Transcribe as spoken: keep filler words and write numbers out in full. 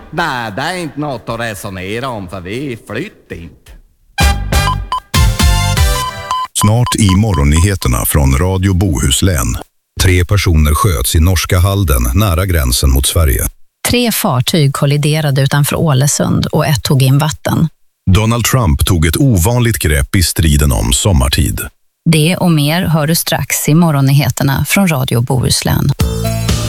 Nej, det är inte något att resonera om för vi flyttar inte. Snart i morgonnyheterna från Radio Bohuslän. Tre personer sköts i norska Halden nära gränsen mot Sverige. Tre fartyg kolliderade utanför Ålesund och ett tog in vatten. Donald Trump tog ett ovanligt grepp i striden om sommartid. Det och mer hör du strax i morgonnyheterna från Radio Bohuslän.